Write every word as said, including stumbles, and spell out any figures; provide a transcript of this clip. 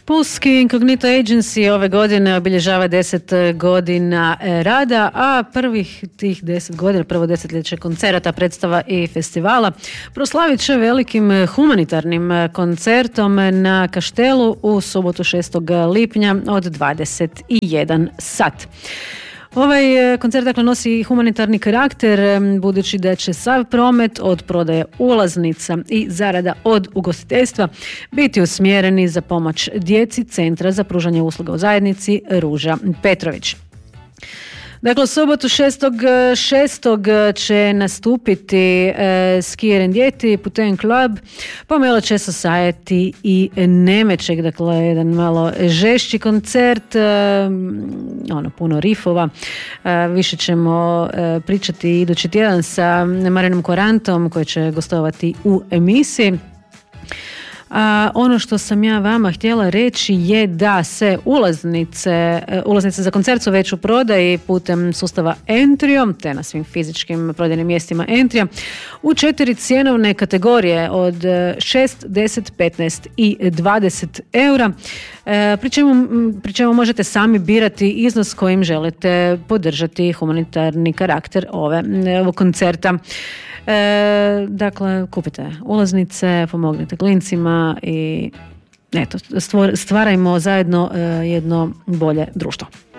Pulski Incognito Agency ove godine obilježava deset godina rada, a prvih tih deset godina, prvo desetljeće koncerata, predstava i festivala proslavit će velikim humanitarnim koncertom na Kaštelu u subotu šestog lipnja od dvadeset jedan sat. Ovaj koncert dakle nosi humanitarni karakter, budući da će sav promet od prodaje ulaznica i zarada od ugostiteljstva biti usmjereni za pomoć djeci Centra za pružanje usluga u zajednici Ruža Petrović. Dakle, subotu šestog šestog će nastupiti e, Skier and Yeti, Putain Club, Pomelo će Society i Nemeček, dakle jedan malo žešći koncert, e, ono, puno rifova. E, više ćemo e, pričati idući tjedan sa Marinom Korantom koji će gostovati u emisiji. A ono što sam ja vama htjela reći je da se ulaznice, ulaznice za koncert su već u prodaji putem sustava Entrio, te na svim fizičkim prodajnim mjestima Entria, u četiri cjenovne kategorije od šest, deset, petnaest i dvadeset eura, pri čemu, pri čemu možete sami birati iznos kojim želite podržati humanitarni karakter ove, ovog koncerta. E, dakle, kupite ulaznice, pomognite klincima i eto, stvarajmo zajedno e, jedno bolje društvo.